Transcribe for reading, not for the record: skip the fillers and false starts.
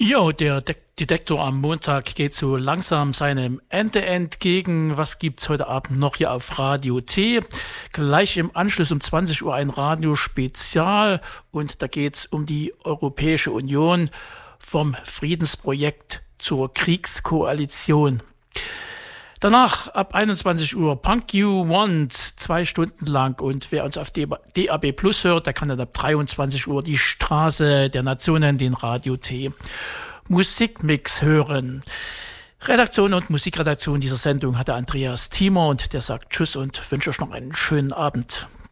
Jo, der Detektor am Montag geht so langsam seinem Ende entgegen. Was gibt's heute Abend noch hier auf Radio T? Gleich im Anschluss um 20 Uhr ein Radiospezial und da geht's um die Europäische Union vom Friedensprojekt zur Kriegskoalition. Danach ab 21 Uhr Punk You Want, 2 Stunden lang. Und wer uns auf DAB Plus hört, der kann dann ab 23 Uhr die Straße der Nationen, den Radio T Musikmix hören. Redaktion und Musikredaktion dieser Sendung hatte Andreas Thiemer und der sagt Tschüss und wünsche euch noch einen schönen Abend.